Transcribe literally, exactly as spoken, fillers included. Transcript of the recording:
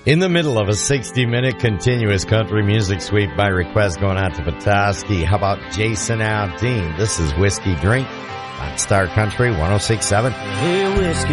In the middle of a sixty-minute continuous country music sweep by request going out to Petoskey. How about Jason Aldean? This is Whiskey Drink on Star Country one oh six point seven. Hey, whiskey.